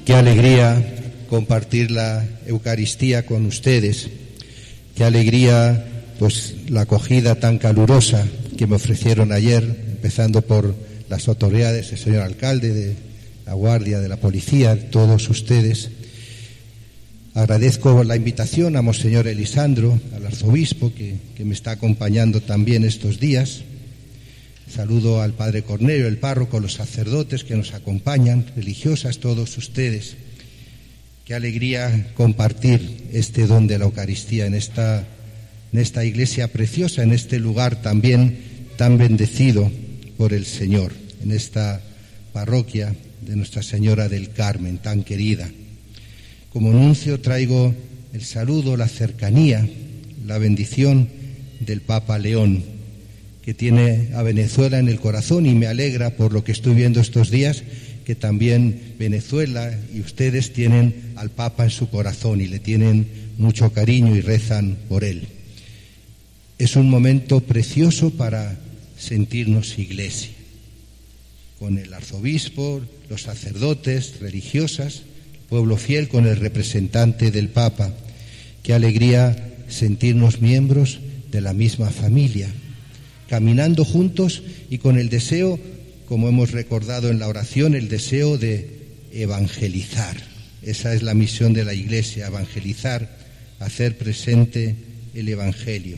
Qué alegría compartir la Eucaristía con ustedes. Qué alegría, pues, la acogida tan calurosa que me ofrecieron ayer, empezando por las autoridades, el señor alcalde, de la Guardia, de la Policía, todos ustedes. Agradezco la invitación a Monseñor Elisandro, al arzobispo, que me está acompañando también estos días. Saludo al Padre Cornelio, el párroco, los sacerdotes que nos acompañan, religiosas, todos ustedes. Qué alegría compartir este don de la Eucaristía en esta iglesia preciosa, en este lugar también tan bendecido por el Señor, en esta parroquia de Nuestra Señora del Carmen, tan querida. Como nuncio traigo el saludo, la cercanía, la bendición del Papa León, que tiene a Venezuela en el corazón, y me alegra por lo que estoy viendo estos días, que también Venezuela y ustedes tienen al Papa en su corazón y le tienen mucho cariño y rezan por él. Es un momento precioso para sentirnos iglesia, con el arzobispo, los sacerdotes, religiosas, pueblo fiel, con el representante del Papa. Qué alegría sentirnos miembros de la misma familia, caminando juntos y con el deseo, como hemos recordado en la oración, el deseo de evangelizar. Esa es la misión de la Iglesia, evangelizar, hacer presente el Evangelio.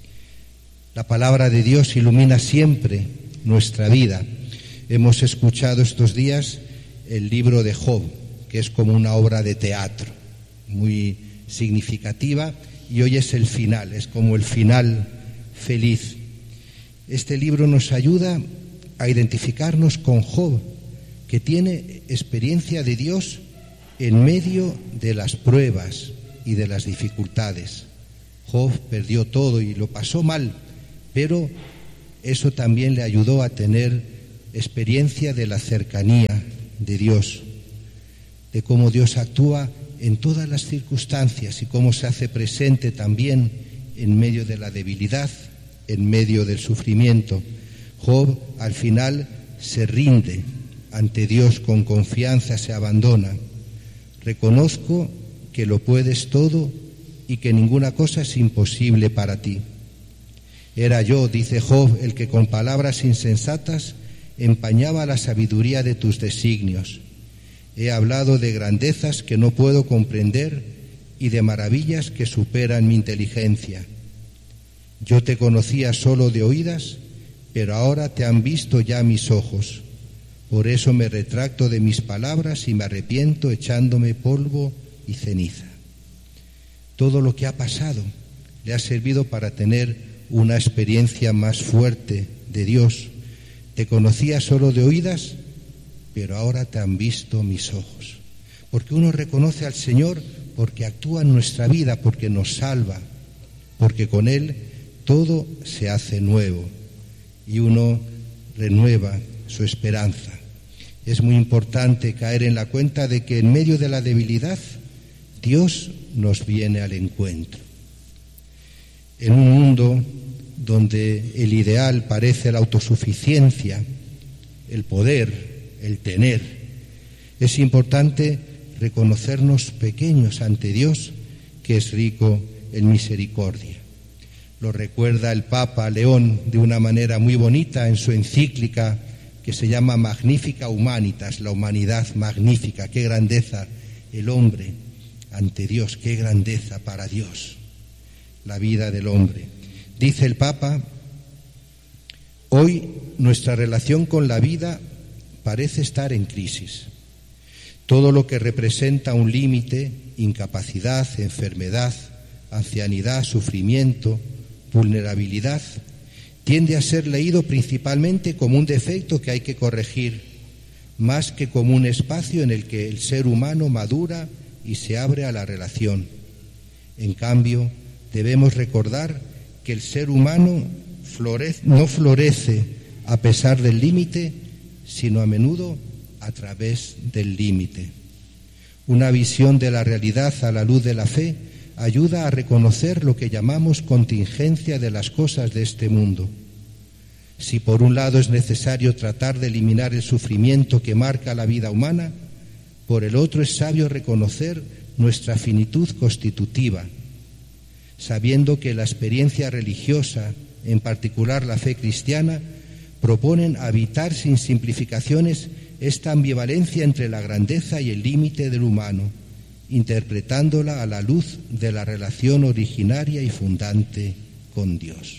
La palabra de Dios ilumina siempre nuestra vida. Hemos escuchado estos días el libro de Job, que es como una obra de teatro, muy significativa, y hoy es el final, es como el final feliz. Este libro nos ayuda a identificarnos con Job, que tiene experiencia de Dios en medio de las pruebas y de las dificultades. Job perdió todo y lo pasó mal, pero eso también le ayudó a tener experiencia de la cercanía de Dios, de cómo Dios actúa en todas las circunstancias y cómo se hace presente también en medio de la debilidad, en medio del sufrimiento. Job al final se rinde ante Dios con confianza, se abandona. Reconozco que lo puedes todo y que ninguna cosa es imposible para ti. Era yo, dice Job, el que con palabras insensatas empañaba la sabiduría de tus designios. He hablado de grandezas que no puedo comprender y de maravillas que superan mi inteligencia. Yo te conocía solo de oídas, pero ahora te han visto ya mis ojos. Por eso me retracto de mis palabras y me arrepiento echándome polvo y ceniza. Todo lo que ha pasado le ha servido para tener una experiencia más fuerte de Dios. Te conocía solo de oídas, pero ahora te han visto mis ojos. Porque uno reconoce al Señor porque actúa en nuestra vida, porque nos salva, porque con Él todo se hace nuevo y uno renueva su esperanza. Es muy importante caer en la cuenta de que en medio de la debilidad Dios nos viene al encuentro. En un mundo donde el ideal parece la autosuficiencia, el poder, el tener, es importante reconocernos pequeños ante Dios, que es rico en misericordia. Lo recuerda el Papa León de una manera muy bonita en su encíclica que se llama Magnifica Humanitas, la humanidad magnífica. Qué grandeza el hombre ante Dios, qué grandeza para Dios la vida del hombre. Dice el Papa: hoy nuestra relación con la vida parece estar en crisis. Todo lo que representa un límite, incapacidad, enfermedad, ancianidad, sufrimiento, vulnerabilidad, tiende a ser leído principalmente como un defecto que hay que corregir, más que como un espacio en el que el ser humano madura y se abre a la relación. En cambio, debemos recordar que el ser humano no florece a pesar del límite, sino a menudo a través del límite. Una visión de la realidad a la luz de la fe ayuda a reconocer lo que llamamos contingencia de las cosas de este mundo. Si por un lado es necesario tratar de eliminar el sufrimiento que marca la vida humana, Por el otro es sabio reconocer nuestra finitud constitutiva, sabiendo que la experiencia religiosa, en particular la fe cristiana, proponen habitar sin simplificaciones esta ambivalencia entre la grandeza y el límite del humano, interpretándola a la luz de la relación originaria y fundante con Dios.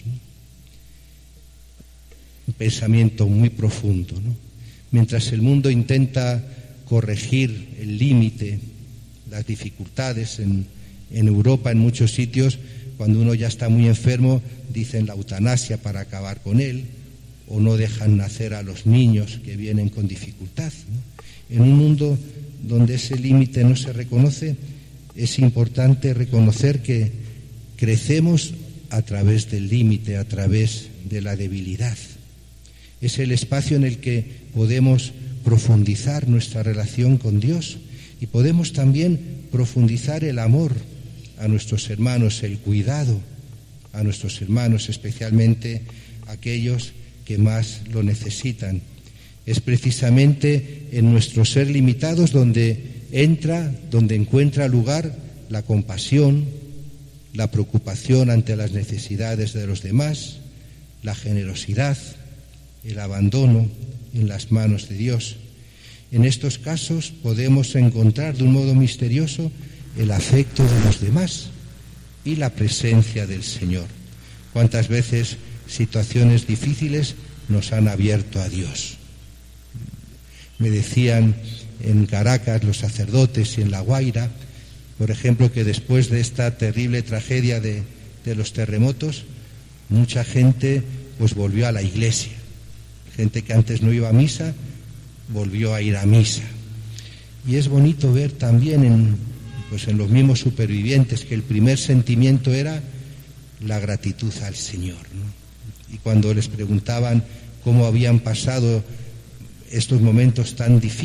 Un pensamiento muy profundo, ¿no? Mientras el mundo intenta corregir el límite, las dificultades en Europa, en muchos sitios, cuando uno ya está muy enfermo, dicen la eutanasia para acabar con él, o no dejan nacer a los niños que vienen con dificultad, ¿no? En un mundo donde ese límite no se reconoce, es importante reconocer que crecemos a través del límite, a través de la debilidad. Es el espacio en el que podemos profundizar nuestra relación con Dios y podemos también profundizar el amor a nuestros hermanos, el cuidado a nuestros hermanos, especialmente aquellos que más lo necesitan. Es precisamente en nuestro ser limitados donde encuentra lugar la compasión, la preocupación ante las necesidades de los demás, la generosidad, el abandono en las manos de Dios. En estos casos podemos encontrar de un modo misterioso el afecto de los demás y la presencia del Señor. ¿Cuántas veces situaciones difíciles nos han abierto a Dios? Me decían en Caracas los sacerdotes y en La Guaira, por ejemplo, que después de esta terrible tragedia de los terremotos, mucha gente pues volvió a la iglesia. Gente que antes no iba a misa, volvió a ir a misa. Y es bonito ver también en los mismos supervivientes que el primer sentimiento era la gratitud al Señor, ¿no? Y cuando les preguntaban cómo habían pasado estos momentos tan difíciles,